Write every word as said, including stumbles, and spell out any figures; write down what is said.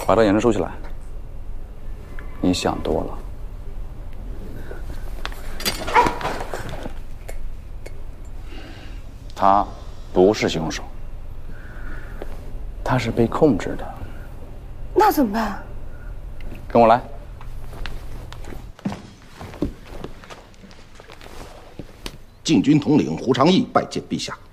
把他眼神收起来。你想多了。他不是凶手，他是被控制的。 那怎么办？ 跟我来。 禁军统领胡长义拜见陛下。